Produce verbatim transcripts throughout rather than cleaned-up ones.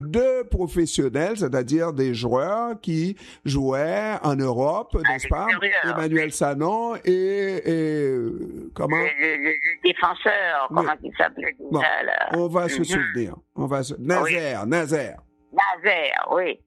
de professionnels, c'est-à-dire des joueurs qui jouaient en Europe, à n'est-ce pas? Emmanuel Sanon et, et comment? Le, le, le défenseur, comment oui. il s'appelait déjà bon, là? On va mm-hmm. se souvenir. On va se... Nazaire, oui. Nazaire. Nazaire, oui.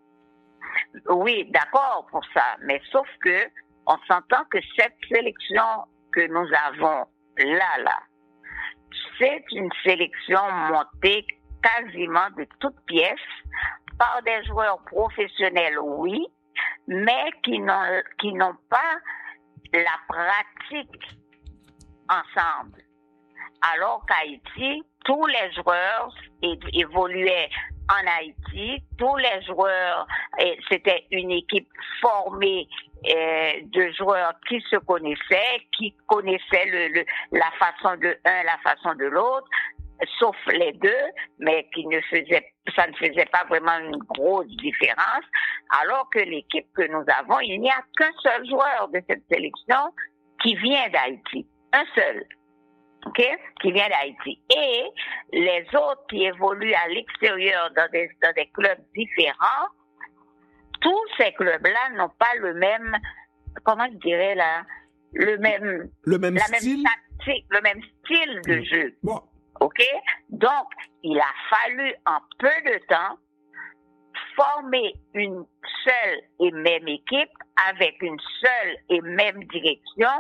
Oui, d'accord pour ça, mais sauf que on s'entend que cette sélection que nous avons là, là, c'est une sélection montée quasiment de toutes pièces par des joueurs professionnels, oui, mais qui n'ont, qui n'ont pas la pratique ensemble. Alors qu'Haïti, tous les joueurs évoluaient en Haïti, tous les joueurs, c'était une équipe formée euh, de joueurs qui se connaissaient, qui connaissaient le, le, la façon de un, la façon de l'autre, sauf les deux, mais qui ne faisaient, ça ne faisait pas vraiment une grosse différence. Alors que l'équipe que nous avons, il n'y a qu'un seul joueur de cette sélection qui vient d'Haïti, un seul. OK, qui vient d'Haïti. Et les autres qui évoluent à l'extérieur dans des, dans des clubs différents, tous ces clubs-là n'ont pas le même, comment je dirais là, le même, le même la style, même tactique, le même style de mmh. jeu. Bon. OK? Donc, il a fallu en peu de temps former une seule et même équipe avec une seule et même direction.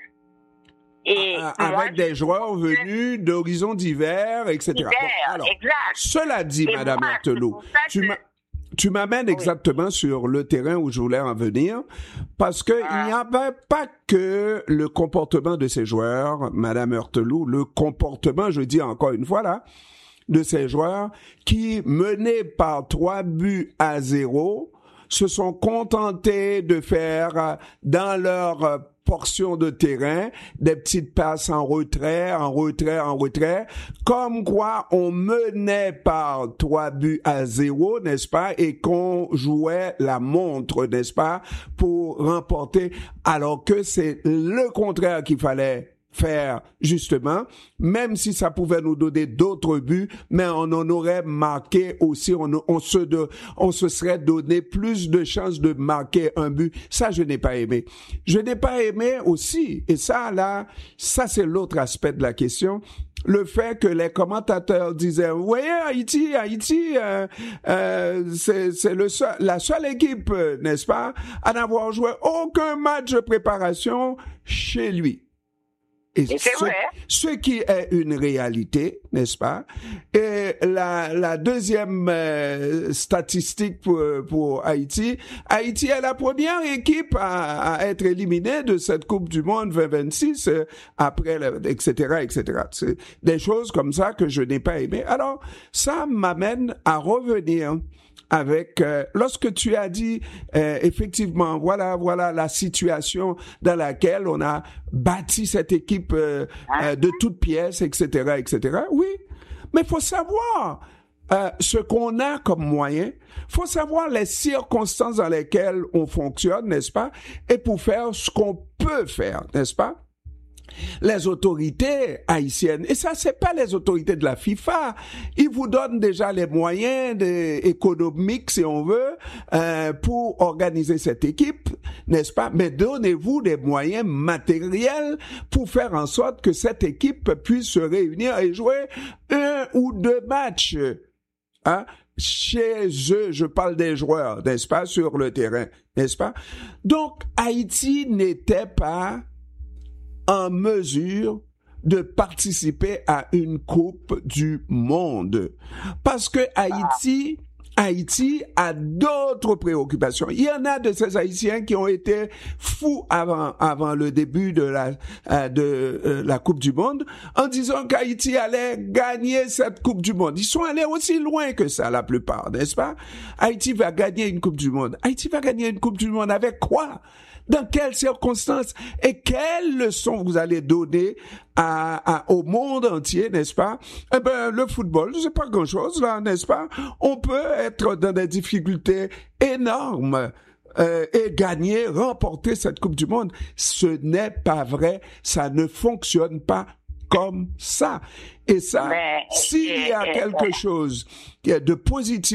Et avec moi, des joueurs venus d'horizons divers, et cetera. Divers, bon, alors, exact. Cela dit, et Madame Artelou, tu, que... m'a, tu m'amènes oui. exactement sur le terrain où je voulais en venir, parce que ah. il n'y avait pas que le comportement de ces joueurs, Madame Artelou, le comportement, je dis encore une fois là, de ces joueurs qui, menés par trois buts à zéro, se sont contentés de faire dans leur portion de terrain, des petites passes en retrait, en retrait, en retrait, comme quoi on menait par trois buts à zéro, n'est-ce pas, et qu'on jouait la montre, n'est-ce pas, pour remporter, alors que c'est le contraire qu'il fallait faire, justement, même si ça pouvait nous donner d'autres buts, mais on en aurait marqué aussi, on, on se de, on se serait donné plus de chances de marquer un but. Ça, je n'ai pas aimé. Je n'ai pas aimé aussi, et ça, là, ça, c'est l'autre aspect de la question, le fait que les commentateurs disaient, vous voyez, Haïti, Haïti, euh, euh, c'est, c'est le seul, la seule équipe, n'est-ce pas, à n'avoir joué aucun match de préparation chez lui. Et, et c'est ce, vrai. ce qui est une réalité, n'est-ce pas? Et la, la deuxième euh, statistique pour, pour Haïti, Haïti est la première équipe à, à être éliminée de cette Coupe du Monde vingt vingt-six, euh, après, et cetera, et cetera. C'est des choses comme ça que je n'ai pas aimé. Alors, ça m'amène à revenir avec euh, lorsque tu as dit euh, effectivement voilà voilà la situation dans laquelle on a bâti cette équipe euh, euh, de toutes pièces, etc., etc. Oui, mais faut savoir euh, ce qu'on a comme moyen, faut savoir les circonstances dans lesquelles on fonctionne, n'est-ce pas, et pour faire ce qu'on peut faire, n'est-ce pas. Les autorités haïtiennes, et ça c'est pas les autorités de la FIFA, ils vous donnent déjà les moyens de, économiques si on veut euh, pour organiser cette équipe, n'est-ce pas, mais donnez-vous des moyens matériels pour faire en sorte que cette équipe puisse se réunir et jouer un ou deux matchs, hein, chez eux, je parle des joueurs, n'est-ce pas, sur le terrain, n'est-ce pas. Donc Haïti n'était pas en mesure de participer à une Coupe du Monde. Parce que Haïti, Haïti a d'autres préoccupations. Il y en a de ces Haïtiens qui ont été fous avant, avant le début de la, de euh, la Coupe du Monde, en disant qu'Haïti allait gagner cette Coupe du Monde. Ils sont allés aussi loin que ça, la plupart, n'est-ce pas? Haïti va gagner une Coupe du Monde. Haïti va gagner une Coupe du Monde avec quoi? Dans quelles circonstances et quelles leçons vous allez donner à, à, au monde entier, n'est-ce pas? Eh ben, le football, c'est pas grand-chose, là, n'est-ce pas? On peut être dans des difficultés énormes euh, et gagner, remporter cette Coupe du Monde. Ce n'est pas vrai. Ça ne fonctionne pas comme ça. Et ça, Mais, s'il y a quelque chose de positif